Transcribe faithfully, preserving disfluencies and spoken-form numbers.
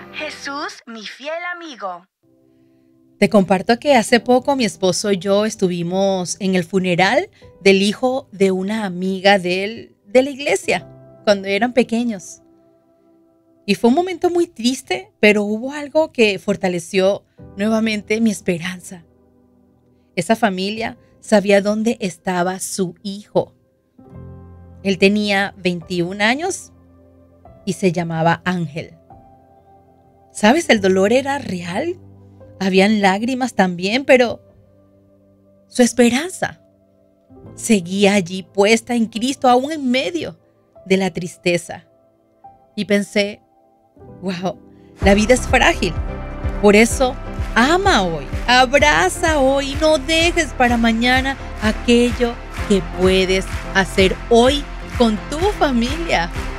Hola, Jesús, mi fiel amigo. Te comparto que hace poco mi esposo y yo estuvimos en el funeral del hijo de una amiga de él, de la iglesia, cuando eran pequeños. Y fue un momento muy triste, pero hubo algo que fortaleció nuevamente mi esperanza. Esa familia sabía dónde estaba su hijo. Él tenía veintiún años y se llamaba Ángel. ¿Sabes? El dolor era real. Habían lágrimas también, pero su esperanza seguía allí puesta en Cristo, aún en medio de la tristeza. Y pensé, wow, la vida es frágil. Por eso, ama hoy, abraza hoy, no dejes para mañana aquello que puedes hacer hoy con tu familia.